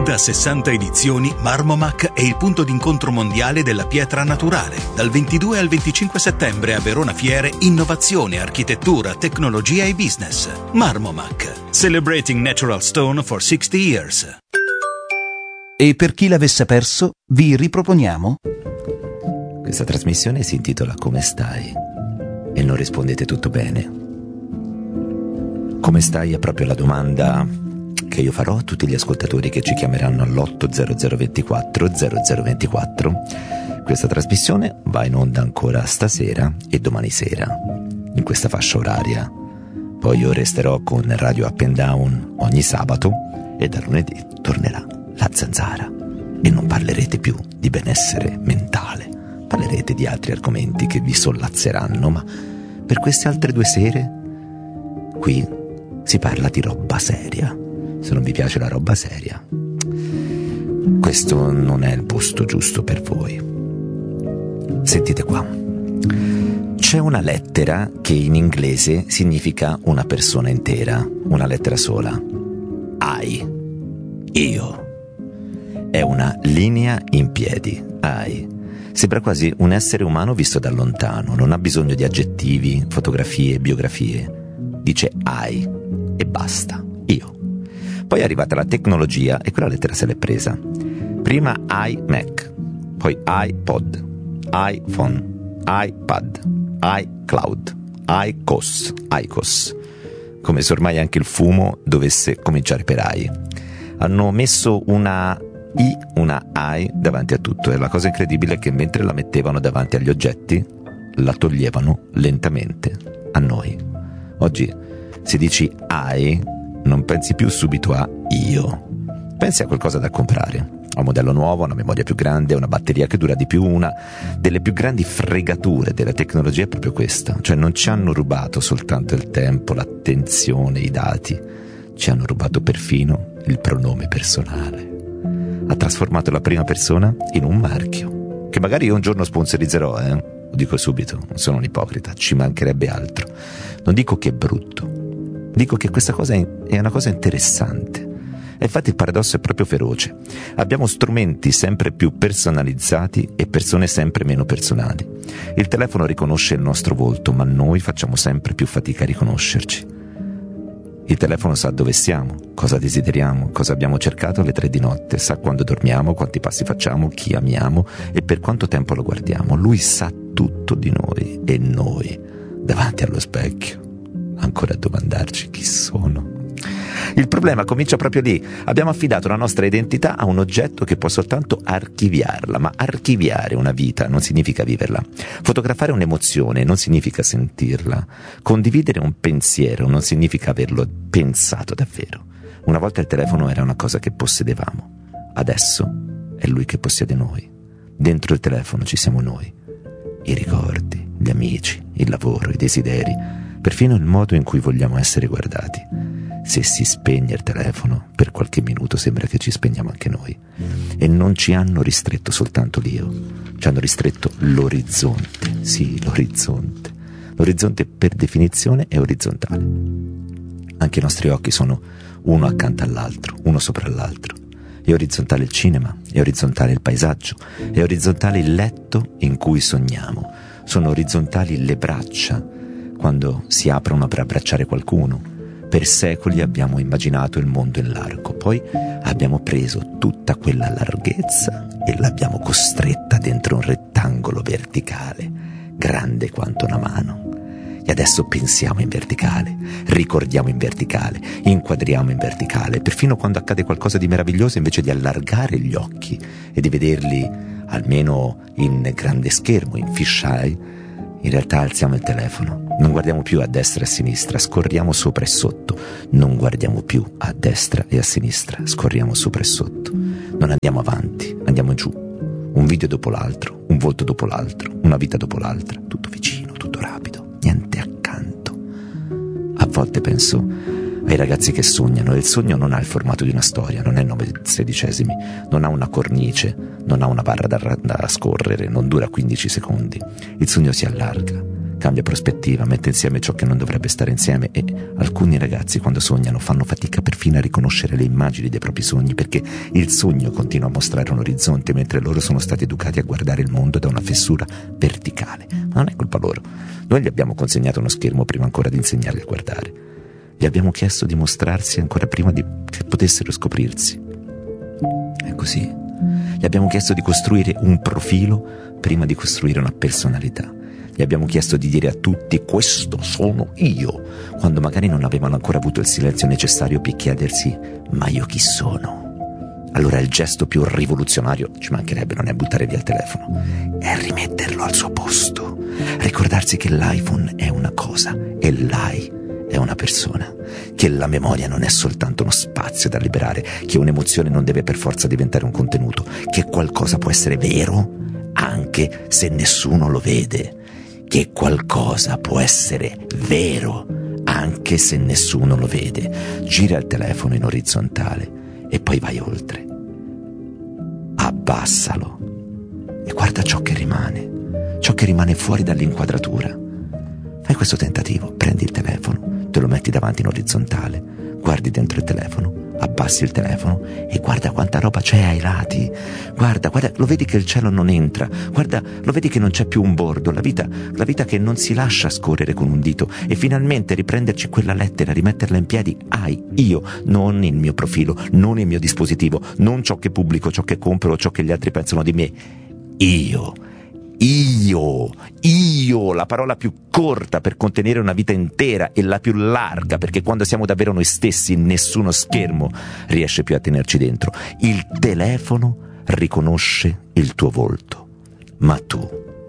Da 60 edizioni, Marmomac è il punto d'incontro mondiale della pietra naturale. Dal 22 al 25 settembre a Verona Fiere, innovazione, architettura, tecnologia e business. Marmomac, celebrating natural stone for 60 years. E per chi l'avesse perso, vi riproponiamo... Questa trasmissione si intitola Come stai? E non rispondete tutto bene. Come stai è proprio la domanda che io farò a tutti gli ascoltatori che ci chiameranno all'80024 0024. Questa trasmissione va in onda ancora stasera e domani sera, in questa fascia oraria. Poi io resterò con Radio Up and Down ogni sabato e da lunedì tornerà La Zanzara. E non parlerete più di benessere mentale, parlerete di altri argomenti che vi sollazzeranno, ma per queste altre 2 sere qui si parla di roba seria. Se non vi piace la roba seria, questo non è il posto giusto per voi. Sentite qua. C'è una lettera che in inglese significa una persona intera, una lettera sola. I, io. È una linea in piedi. I. Sembra quasi un essere umano visto da lontano, non ha bisogno di aggettivi, fotografie, biografie. Dice I e basta, io. Poi è arrivata la tecnologia e quella lettera se l'è presa. Prima iMac, poi iPod, iPhone, iPad, iCloud, iCOS, come se ormai anche il fumo dovesse cominciare per I. Hanno messo una I, una I davanti a tutto, e la cosa incredibile è che mentre la mettevano davanti agli oggetti, la toglievano lentamente a noi. Oggi se dici I, non pensi più subito a io, pensi a qualcosa da comprare, a un modello nuovo, una memoria più grande, una batteria che dura di più. Una delle più grandi fregature della tecnologia è proprio questa, cioè non ci hanno rubato soltanto il tempo, l'attenzione, i dati, ci hanno rubato perfino il pronome personale. Ha trasformato la prima persona in un marchio, che magari io un giorno sponsorizzerò, lo dico subito, non sono un ipocrita, ci mancherebbe altro. Non dico che è brutto, dico che questa cosa è una cosa interessante. E infatti il paradosso è proprio feroce. Abbiamo strumenti sempre più personalizzati e persone sempre meno personali. Il telefono riconosce il nostro volto, ma noi facciamo sempre più fatica a riconoscerci. Il telefono sa dove siamo, cosa desideriamo, cosa abbiamo cercato alle 3 di notte, sa quando dormiamo, quanti passi facciamo, chi amiamo e per quanto tempo lo guardiamo. Lui sa tutto di noi e noi, davanti allo specchio, ancora a domandarci chi sono. Il problema comincia proprio lì. Abbiamo affidato la nostra identità a un oggetto che può soltanto archiviarla, ma archiviare una vita non significa viverla. Fotografare un'emozione non significa sentirla. Condividere un pensiero non significa averlo pensato davvero. Una volta il telefono era una cosa che possedevamo, adesso è lui che possiede noi. Dentro il telefono ci siamo noi, i ricordi, gli amici, il lavoro, i desideri, perfino il modo in cui vogliamo essere guardati. Se si spegne il telefono, per qualche minuto sembra che ci spegniamo anche noi. E non ci hanno ristretto soltanto l'io, ci hanno ristretto l'orizzonte. Sì, l'orizzonte. L'orizzonte per definizione è orizzontale. Anche i nostri occhi sono uno accanto all'altro, uno sopra l'altro. È orizzontale il cinema, è orizzontale il paesaggio, è orizzontale il letto in cui sogniamo. Sono orizzontali le braccia quando si aprono per abbracciare qualcuno. Per secoli abbiamo immaginato il mondo in largo, poi abbiamo preso tutta quella larghezza e l'abbiamo costretta dentro un rettangolo verticale, grande quanto una mano. E adesso pensiamo in verticale, ricordiamo in verticale, inquadriamo in verticale, perfino quando accade qualcosa di meraviglioso, invece di allargare gli occhi e di vederli almeno in grande schermo, in fisheye, in realtà alziamo il telefono. Non guardiamo più a destra e a sinistra, scorriamo sopra e sotto. Non guardiamo più a destra e a sinistra, scorriamo sopra e sotto. Non andiamo avanti, andiamo giù. Un video dopo l'altro, un volto dopo l'altro, una vita dopo l'altra, tutto vicino, tutto rapido, niente accanto. A volte penso ai ragazzi che sognano, e il sogno non ha il formato di una storia, non è 9/16, non ha una cornice, non ha una barra da scorrere, non dura 15 secondi. Il sogno si allarga, cambia prospettiva, mette insieme ciò che non dovrebbe stare insieme, e alcuni ragazzi quando sognano fanno fatica perfino a riconoscere le immagini dei propri sogni, perché il sogno continua a mostrare un orizzonte mentre loro sono stati educati a guardare il mondo da una fessura verticale. Ma non è colpa loro. Noi gli abbiamo consegnato uno schermo prima ancora di insegnargli a guardare. Gli abbiamo chiesto di mostrarsi ancora prima che potessero scoprirsi. È così. Gli abbiamo chiesto di costruire un profilo prima di costruire una personalità. Gli abbiamo chiesto di dire a tutti: questo sono io, quando magari non avevano ancora avuto il silenzio necessario per chiedersi: ma io chi sono? Allora il gesto più rivoluzionario, ci mancherebbe, non è buttare via il telefono, è rimetterlo al suo posto, ricordarsi che l'iPhone è una cosa e l'I è una persona, che la memoria non è soltanto uno spazio da liberare, che un'emozione non deve per forza diventare un contenuto, che qualcosa può essere vero anche se nessuno lo vede, che qualcosa può essere vero anche se nessuno lo vede. Gira il telefono in orizzontale e poi vai oltre. Abbassalo e guarda ciò che rimane fuori dall'inquadratura. Fai questo tentativo, prendi il telefono, te lo metti davanti in orizzontale, guardi dentro il telefono, abbassi il telefono e guarda quanta roba c'è ai lati. Guarda, lo vedi che il cielo non entra, guarda, lo vedi che non c'è più un bordo, la vita che non si lascia scorrere con un dito, e finalmente riprenderci quella lettera, rimetterla in piedi. Io, non il mio profilo, non il mio dispositivo, non ciò che pubblico, ciò che compro, ciò che gli altri pensano di me. Io, la parola più corta per contenere una vita intera e la più larga, perché quando siamo davvero noi stessi nessuno schermo riesce più a tenerci dentro. Il telefono riconosce il tuo volto, ma tu,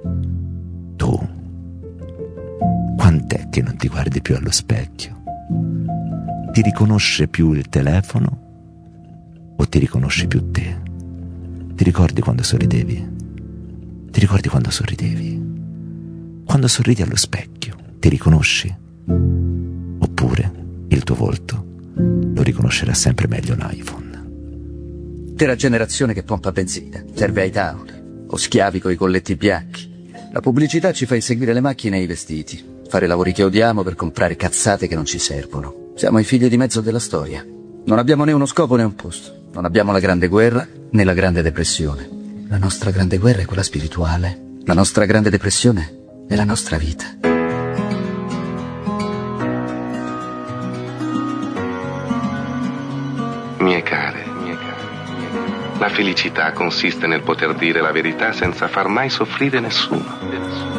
quant'è che non ti guardi più allo specchio? Ti riconosce più il telefono o ti riconosci più te? Ti ricordi quando sorridevi? Ti ricordi quando sorridevi? Quando sorridi allo specchio, ti riconosci? Oppure il tuo volto lo riconoscerà sempre meglio l'iPhone? Della generazione che pompa benzina, serve ai tauri, o schiavi coi colletti bianchi. La pubblicità ci fa inseguire le macchine e i vestiti, fare lavori che odiamo per comprare cazzate che non ci servono. Siamo i figli di mezzo della storia. Non abbiamo né uno scopo né un posto. Non abbiamo la Grande Guerra né la Grande Depressione. La nostra grande guerra è quella spirituale. La nostra grande depressione è la nostra vita. Mie care, la felicità consiste nel poter dire la verità senza far mai soffrire nessuno.